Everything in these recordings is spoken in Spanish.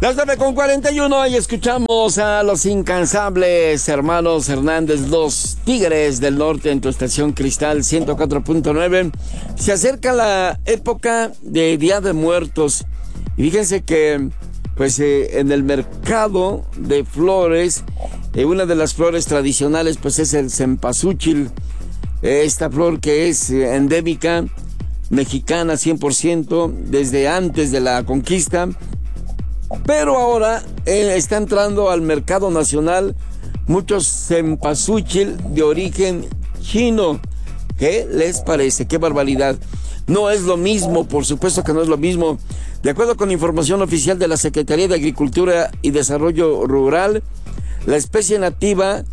Las 9:41 y escuchamos a los incansables hermanos Hernández, los Tigres del Norte, en tu estación Cristal 104.9. Se acerca la época de Día de Muertos y fíjense que pues en el mercado de flores, una de las flores tradicionales pues es el cempasúchil, esta flor que es endémica, mexicana 100% desde antes de la conquista. Pero ahora está entrando al mercado nacional muchos cempasúchil de origen chino. ¿Qué les parece? ¡Qué barbaridad! No es lo mismo, por supuesto que no es lo mismo. De acuerdo con información oficial de la Secretaría de Agricultura y Desarrollo Rural, la especie nativa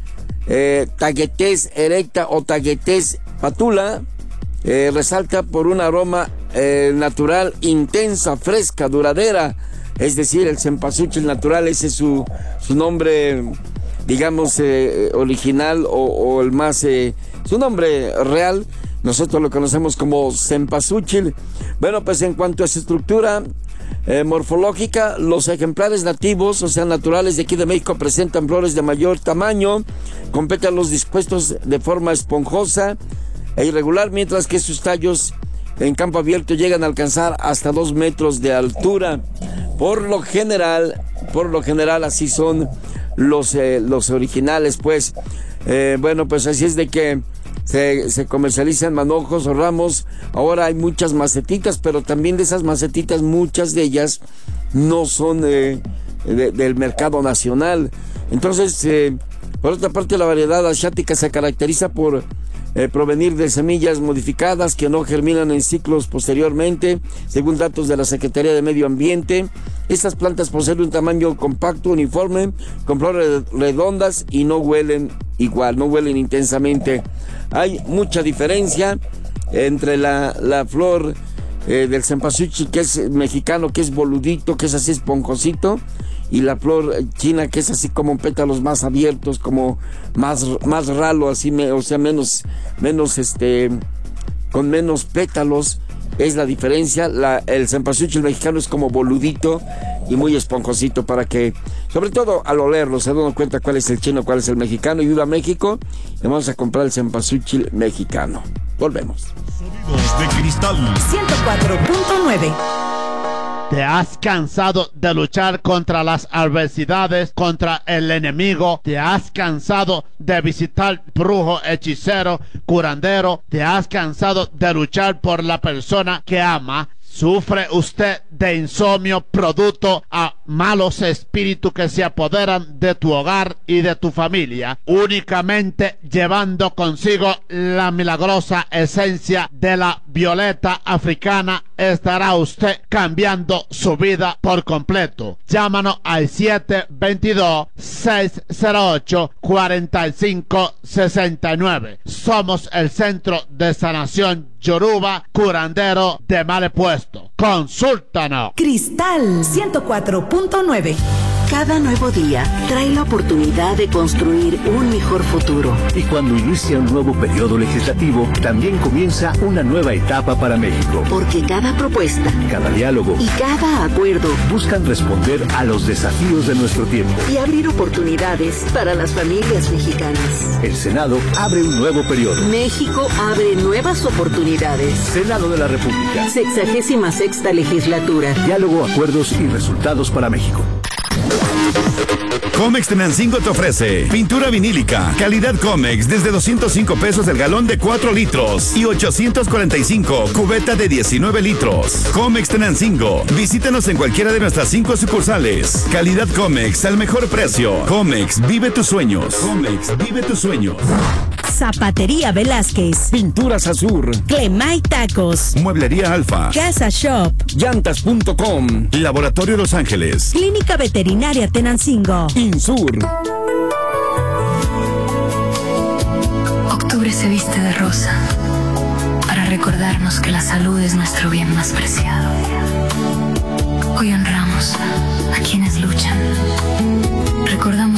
Tagetes erecta o Tagetes patula resalta por un aroma natural, intensa, fresca, duradera. Es decir, el cempasúchil natural, ese es su nombre, digamos, original o el más, su nombre real. Nosotros lo conocemos como cempasúchil. Bueno, pues en cuanto a su estructura morfológica, los ejemplares nativos, o sea, naturales de aquí de México, presentan flores de mayor tamaño, con pétalos dispuestos de forma esponjosa e irregular, mientras que sus tallos en campo abierto llegan a alcanzar hasta 2 metros de altura. Por lo general, así son los originales, pues. Bueno, pues así es de que se comercializan manojos o ramos. Ahora hay muchas macetitas, pero también de esas macetitas, muchas de ellas no son del mercado nacional. Entonces, por otra parte, la variedad asiática se caracteriza por provenir de semillas modificadas que no germinan en ciclos posteriormente, según datos de la Secretaría de Medio Ambiente. Estas plantas poseen un tamaño compacto, uniforme, con flores redondas y no huelen igual, no huelen intensamente. Hay mucha diferencia entre la flor del cempasúchil, que es mexicano, que es boludito, que es así esponjosito, y la flor china, que es así como pétalos más abiertos, como más ralo, así, o sea, menos con menos pétalos. Es la diferencia. El cempasúchil mexicano es como boludito y muy esponjosito, para que, sobre todo al olerlo, se dan cuenta cuál es el chino, cuál es el mexicano. Y viva México, y vamos a comprar el cempasúchil mexicano. Volvemos. Sonidos de Cristal 104.9. ¿Te has cansado de luchar contra las adversidades, contra el enemigo? ¿Te has cansado de visitar brujo, hechicero, curandero? ¿Te has cansado de luchar por la persona que ama? ¿Sufre usted de insomnio producto a malos espíritus que se apoderan de tu hogar y de tu familia? Únicamente llevando consigo la milagrosa esencia de la violeta africana estará usted cambiando su vida por completo. Llámanos al 722-608-4569. Somos el Centro de Sanación Yoruba, curandero de mal puesto. Consúltanos. Cristal 104.9. Cada nuevo día trae la oportunidad de construir un mejor futuro. Y cuando inicia un nuevo periodo legislativo, también comienza una nueva etapa para México. Porque cada propuesta, cada diálogo y cada acuerdo buscan responder a los desafíos de nuestro tiempo y abrir oportunidades para las familias mexicanas. El Senado abre un nuevo periodo. México abre nuevas oportunidades. Senado de la República. 66ª legislatura. Diálogo, acuerdos y resultados para México. Comex Tenancingo te ofrece pintura vinílica, calidad Comex, desde 205 pesos el galón de 4 litros y 845 cubeta de 19 litros. Comex Tenancingo, visítanos en cualquiera de nuestras 5 sucursales. Calidad Comex al mejor precio. Comex, vive tus sueños. Comex, vive tus sueños. Zapatería Velázquez, Pinturas Azur, Clemay Tacos, Mueblería Alfa, Casa Shop, Llantas.com, Laboratorio Los Ángeles, Clínica Veterinaria Tenancingo, Insur. Octubre se viste de rosa para recordarnos que la salud es nuestro bien más preciado. Hoy honramos a quienes luchan. Recordamos